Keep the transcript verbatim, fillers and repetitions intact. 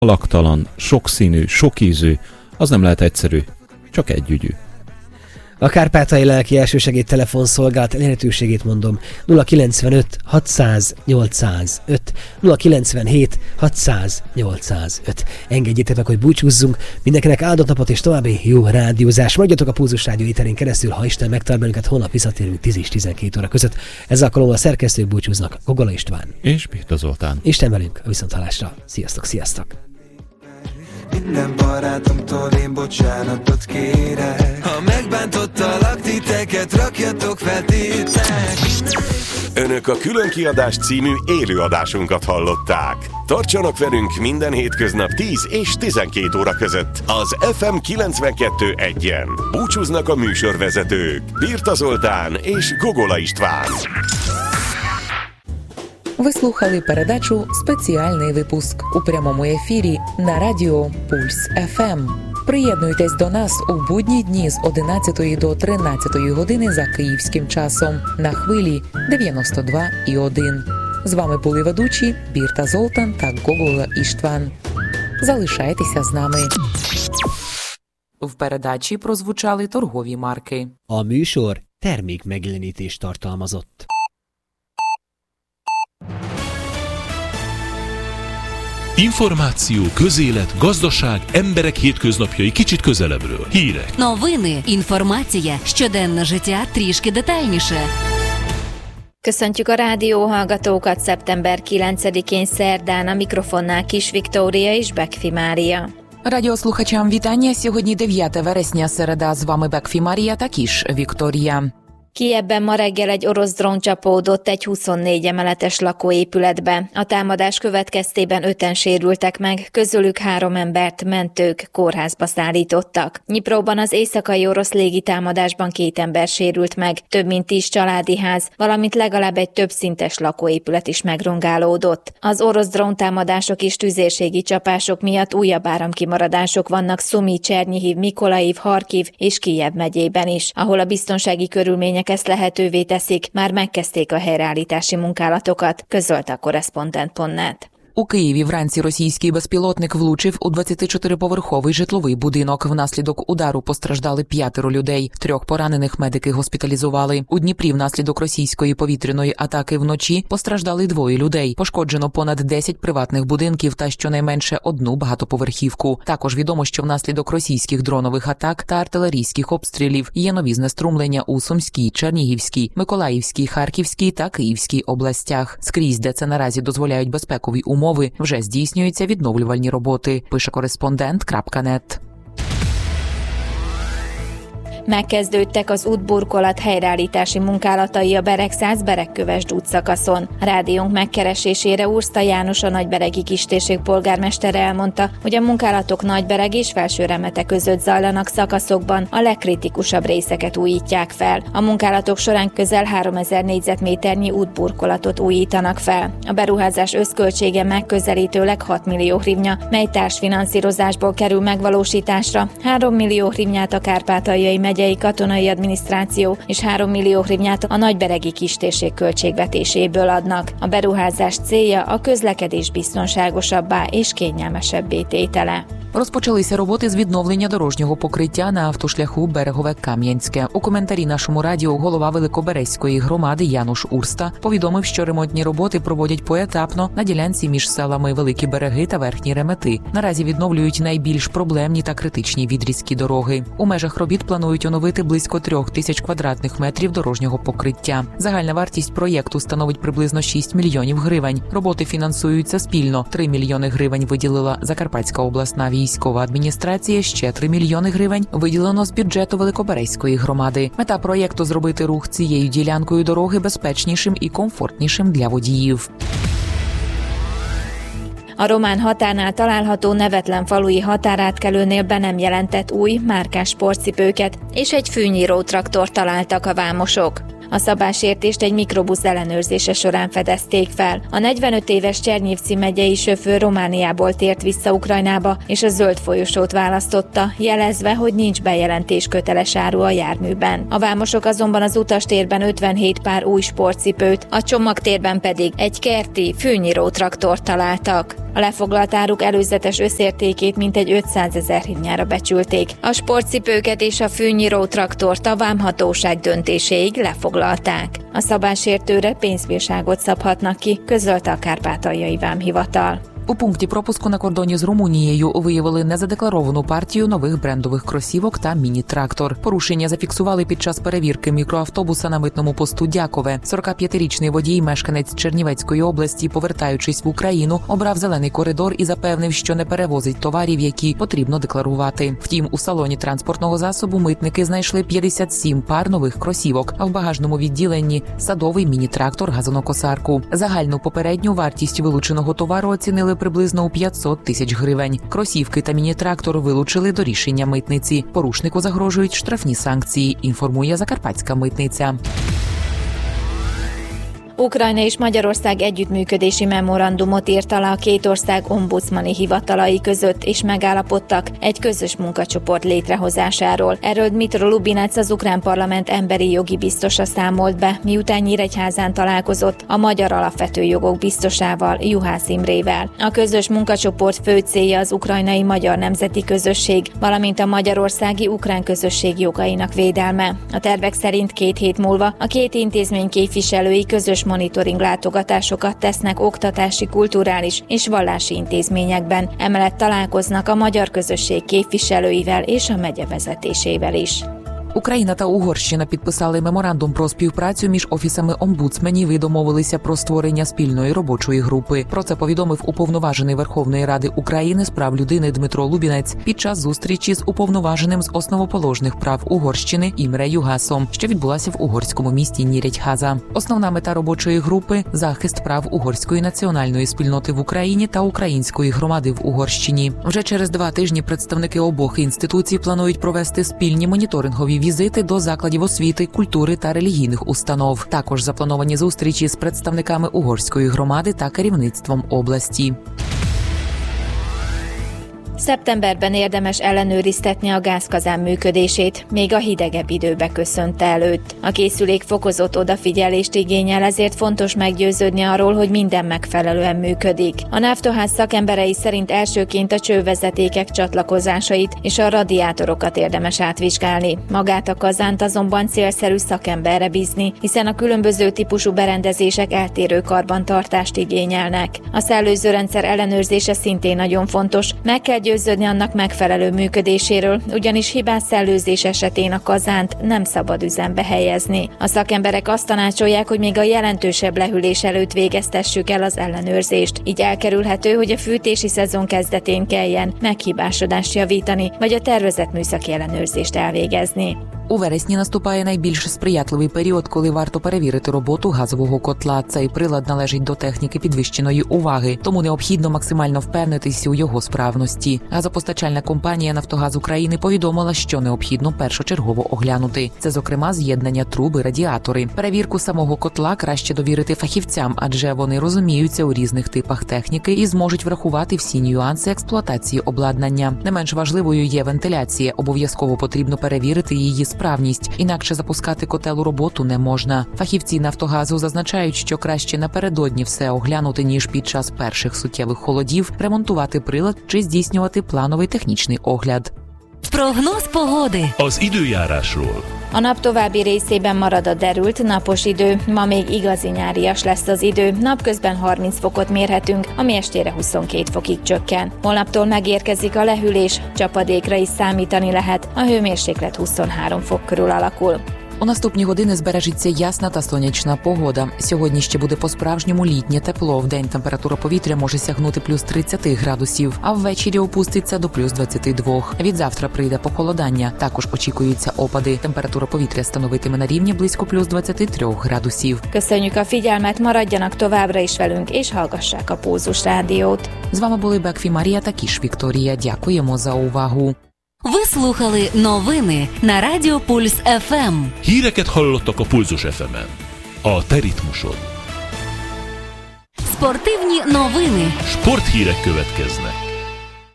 alaktalan, sokszínű, sokízű, az nem lehet egyszerű, csak együgyű. A Kárpátaljai Lelki Elsősegély telefonszolgálat elérhetőségét mondom: nulla kilencvenöt hatszáz nyolcszázöt, nulla kilencvenhét hatszáz nyolcszázöt. Engedjétek meg, hogy búcsúzzunk. Mindenkinek áldott napot és további jó rádiózás. Maradjatok a Pulzus Rádió éterén keresztül, ha Isten megtart bennünket, holnap visszatérünk tíz és tizenkét óra között. Ezzel alkalommal a szerkesztők búcsúznak: Gogola István és Birta Zoltán. Isten velünk, a viszonthallásra. Sziasztok, sziasztok! Minden barátomtól én bocsánatot kérek. Ha megbántottalak titeket, rakjatok fel titek. Önök a Különkiadás című élőadásunkat hallották. Tartsanak velünk minden hétköznap tíz és tizenkét óra között az ef em kilencvenkettő egyen. Búcsúznak a műsorvezetők Birta Zoltán és Gogola István. Ви слухали передачу «Спеціальний випуск» у прямому ефірі на радіо Пульс еф ем. Приєднуйтесь до нас у будні дні з одинадцятої до тринадцятої години за київським часом на хвилі дев'яносто два і один. З вами були ведучі Бірта Золтан та Гогола Іштван. Залишайтеся з нами. В передачі прозвучали торгові марки. A műsor termék megjelenítést tartalmazott. Információ, közélet, gazdaság, emberek hétköznapjai kicsit közelebbről. Hírek. Новини, інформація, щоденне життя трішки детальніше. Köszöntjük a rádióhallgatókat szeptember kilencedikén szerdán, a mikrofonnál Kis Viktória és Bekfi Mária. Радіослухачам вітання. Сьогодні дев'яте вересня, середа. З вами Бекфі Марія та Кіш Вікторія. Kijevben ma reggel egy orosz drón csapódott egy huszonnégy emeletes lakóépületbe. A támadás következtében öten sérültek meg, közülük három embert mentők kórházba szállítottak. Nyipróban az éjszakai orosz légitámadásban két ember sérült meg, több mint tíz családi ház, valamint legalább egy többszintes lakóépület is megrongálódott. Az orosz dróntámadások és tüzérségi csapások miatt újabb áramkimaradások vannak Szumi, Csernyihiv, Mikolaiv, Harkiv és Kijev megyében is, ahol a biztonsági körülmények ezt lehetővé teszik, már megkezdték a helyreállítási munkálatokat, közölte a korrespondent pont net. У Києві вранці російський безпілотник влучив у двадцятичотириповерховий житловий будинок. Внаслідок удару постраждали п'ятеро людей. Трьох поранених медики госпіталізували. У Дніпрі внаслідок російської повітряної атаки вночі постраждали двоє людей. Пошкоджено понад десять приватних будинків та щонайменше одну багатоповерхівку. Також відомо, що внаслідок російських дронових атак та артилерійських обстрілів є нові знеструмлення у Сумській, Чернігівській, Миколаївській, Харківській та Київській областях. Скрізь, де це наразі дозволяють безпекові умови, Мови вже здійснюються відновлювальні роботи, пише кореспондент крапка нет. Megkezdődtek az útburkolat helyreállítási munkálatai a Beregszász-Beregkövesd útszakaszon. Rádiónk megkeresésére Urszta János, a Nagyberegi Kistérség polgármestere elmondta, hogy a munkálatok Nagybereg és Felsőremete között zajlanak szakaszokban, a legkritikusabb részeket újítják fel. A munkálatok során közel háromezer négyzetméternyi útburkolatot újítanak fel. A beruházás összköltsége megközelítőleg hat millió hrivnya, mely társfinanszírozásból kerül megvalósításra. három millió hrivnyát a Kárpátaljai megyei katonai adminisztráció és három millió hrivnyát a Nagyberegi Kistérség költségvetéséből adnak. A beruházás célja a közlekedés biztonságosabbá és kényelmesebbé tétele. Розпочалися роботи з відновлення дорожнього покриття на автошляху Берегове-Кам'янське. У коментарі нашому радіо голова Великоберезької громади Януш Урста повідомив, що ремонтні роботи проводять поетапно на ділянці між селами Великі Береги та Верхні Ремети. Наразі відновлюють найбільш проблемні та критичні відрізки дороги. У межах робіт планують оновити близько трьох тисяч квадратних метрів дорожнього покриття. Загальна вартість проєкту становить приблизно шість мільйонів гривень. Роботи фінансуються спільно. три мільйони гривень виділила Закарпатська обласна військова Військова адміністрація, ще три мільйони гривень виділено з бюджету Великоберезької громади. Мета проєкту – зробити рух цією ділянкою дороги безпечнішим і комфортнішим для водіїв. A román határnál található nevetlen falui határátkelőnél be nem jelentett új, márkás sportcipőket és egy fűnyíró traktort találtak a vámosok. A szabálysértést egy mikrobusz ellenőrzése során fedezték fel. A negyvenöt éves Csernyivci megyei sofőr Romániából tért vissza Ukrajnába, és a zöld folyosót választotta, jelezve, hogy nincs bejelentés köteles áru a járműben. A vámosok azonban az utastérben ötvenhét pár új sportcipőt, a csomagtérben pedig egy kerti fűnyíró traktort találtak. A lefoglalt áruk előzetes összértékét mintegy ötszázezer hryvnyára becsülték. A sportcipőket és a fűnyíró traktort a vámhatóság döntéséig lefoglalták. A szabálysértőre pénzbírságot szabhatnak ki, közölte a Kárpátaljai Vámhivatal. У пункті пропуску на кордоні з Румунією виявили незадекларовану партію нових брендових кросівок та міні-трактор. Порушення зафіксували під час перевірки мікроавтобуса на митному посту Дякове. сорокап'ятирічний водій, мешканець Чернівецької області, повертаючись в Україну, обрав зелений коридор і запевнив, що не перевозить товарів, які потрібно декларувати. Втім, у салоні транспортного засобу митники знайшли п'ятдесят сім пар нових кросівок, а в багажному відділенні – садовий міні-трактор газонокосарку. Загальну попередню вартість вилученого товару оцінили приблизно у п'ятсот тисяч гривень. Кросівки та міні-трактор вилучили до рішення митниці. Порушнику загрожують штрафні санкції, інформує Закарпатська митниця. Ukrajna és Magyarország együttműködési memorandumot írt alá a két ország ombudsmani hivatalai között, és megállapodtak egy közös munkacsoport létrehozásáról. Erről Dmytro Lubinec, az ukrán parlament emberi jogi biztosa számolt be, miután Nyíregyházán találkozott a magyar alapvető jogok biztosával, Juhász Imrével. A közös munkacsoport fő célja az ukrajnai magyar nemzeti közösség, valamint a magyarországi ukrán közösség jogainak védelme. A tervek szerint két hét múlva a két intézmény képviselői közös monitoring látogatásokat tesznek oktatási, kulturális és vallási intézményekben. Emellett találkoznak a magyar közösség képviselőivel és a megye vezetésével is. Україна та Угорщина підписали меморандум про співпрацю між офісами омбудсменів і домовилися про створення спільної робочої групи. Про це повідомив уповноважений Верховної Ради України з прав людини Дмитро Лубінець під час зустрічі з уповноваженим з основоположних прав Угорщини Імре Югасом, що відбулася в угорському місті Нірядьхаза. Основна мета робочої групи – захист прав угорської національної спільноти в Україні та української громади в Угорщині. Вже через два тижні представники обох інституцій планують провести спільні моніторингові візити до закладів освіти, культури та релігійних установ. Також заплановані зустрічі з представниками угорської громади та керівництвом області. Szeptemberben érdemes ellenőriztetni a gázkazán működését, még a hidegebb időbe köszönte előtt. A készülék fokozott odafigyelést igényel, ezért fontos meggyőződni arról, hogy minden megfelelően működik. A Naftogaz szakemberei szerint elsőként a csővezetékek csatlakozásait és a radiátorokat érdemes átvizsgálni. Magát a kazánt azonban célszerű szakemberre bízni, hiszen a különböző típusú berendezések eltérő karbantartást igényelnek. A szellőzőrendszer ellenőrzése szintén nagyon fontos, meg kell győződni annak megfelelő működéséről, ugyanis hibás szellőzés esetén a kazánt nem szabad üzembe helyezni. A szakemberek azt tanácsolják, hogy még a jelentősebb lehűlés előtt végeztessük el az ellenőrzést. Így elkerülhető, hogy a fűtési szezon kezdetén kelljen meghibásodást javítani, vagy a tervezett műszaki ellenőrzést elvégezni. У вересні наступає найбільш сприятливий період, коли варто перевірити роботу газового котла. Цей прилад належить до техніки підвищеної уваги, тому необхідно максимально впевнитись у його справності. Газопостачальна компанія «Нафтогаз України» повідомила, що необхідно першочергово оглянути. Це, зокрема, з'єднання труб і радіатори. Перевірку самого котла краще довірити фахівцям, адже вони розуміються у різних типах техніки і зможуть врахувати всі нюанси експлуатації обладнання. Не менш важливою є вентиляція. Обов'язково потрібно перевірити її справність, інакше запускати котел у роботу не можна. Фахівці «Нафтогазу» зазначають, що краще напередодні все оглянути, ніж під час перших суттєвих холодів ремонтувати прилад чи здійснювати плановий технічний огляд. Прогноз pogody. Az időjárásról. A nap további részében marad a derült, napos idő, ma még igazi nyárias lesz az idő, napközben harminc fokot mérhetünk, ami estére huszonkét fokig csökken. Holnaptól megérkezik a lehűlés, csapadékra is számítani lehet, a hőmérséklet huszonhárom fok körül alakul. У наступні години збережеться ясна та сонячна погода. Сьогодні ще буде по-справжньому літнє тепло. Вдень температура повітря може сягнути плюс тридцять градусів, а ввечері опуститься до плюс двадцять два. Від завтра прийде похолодання. Також очікуються опади. Температура повітря становитиме на рівні близько плюс двадцять три градусів. Köszönjük a figyelmet, maradjanak továbbra is velünk, és hallgassák a Pulzus Rádiót. З вами були Бекфі Марія та Кіш Вікторія. Дякуємо за увагу. Ви слухали новини на Радіо Пульс еф ем. Híreket hallottak a Pulzus еф емен. A te ritmusod. Спортивні новини. Sporthírek következnek.